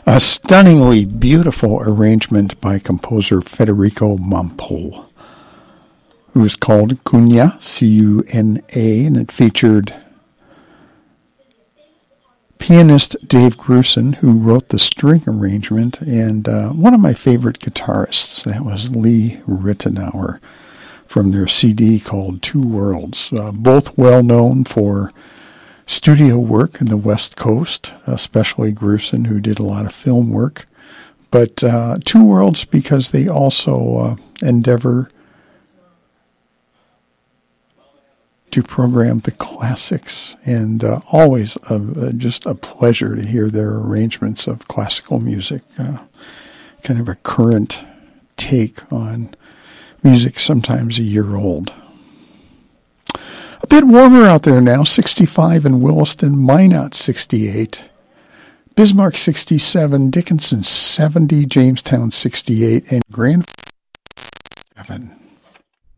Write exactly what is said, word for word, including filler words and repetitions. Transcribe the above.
A stunningly beautiful arrangement by composer Federico Mompol. It was called Cuna, C U N A, and it featured pianist Dave Grusin, who wrote the string arrangement, and uh, one of my favorite guitarists, that was Lee Ritenour, from their C D called Two Worlds. Uh, both well known for studio work in the West Coast, especially Grusin, who did a lot of film work. But uh, Two Worlds because they also uh, endeavor to program the classics, and uh, always uh, just a pleasure to hear their arrangements of classical music, uh, kind of a current take on music sometimes a year old. A bit warmer out there now, sixty-five in Williston, Minot sixty-eight, Bismarck sixty-seven, Dickinson seventy, Jamestown sixty-eight, and Grand seven.